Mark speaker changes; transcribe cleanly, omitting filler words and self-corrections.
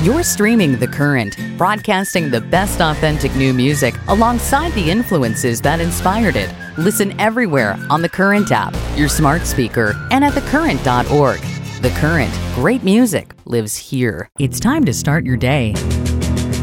Speaker 1: You're streaming The Current, broadcasting the best authentic new music alongside the influences that inspired it. Listen everywhere on The Current app, your smart speaker, and at thecurrent.org. The Current, great music lives here. It's time to start your day.